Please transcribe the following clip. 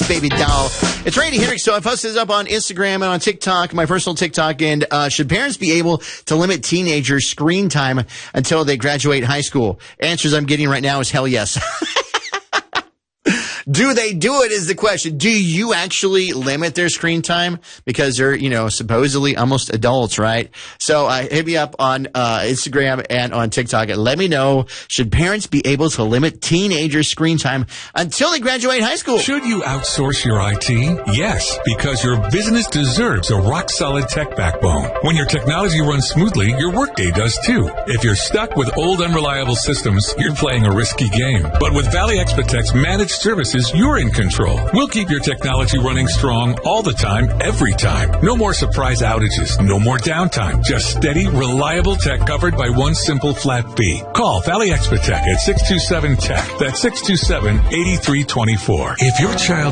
baby doll. It's Randy Hendricks. So I posted this up on Instagram and on TikTok, my personal TikTok. And should parents be able to limit teenagers' screen time until they graduate high school? Answers I'm getting right now is hell yes. Do they do it is the question. Do you actually limit their screen time? Because they're, supposedly almost adults, right? So hit me up on Instagram and on TikTok and let me know, should parents be able to limit teenagers' screen time until they graduate high school? Should you outsource your IT? Yes, because your business deserves a rock-solid tech backbone. When your technology runs smoothly, your workday does too. If you're stuck with old, unreliable systems, you're playing a risky game. But with Valley Expertech's managed services, you're in control. We'll keep your technology running strong all the time, every time. No more surprise outages, no more downtime. Just steady, reliable tech covered by one simple flat fee. Call Valley Expertech at 627-TECH. That's 627-8324. If your child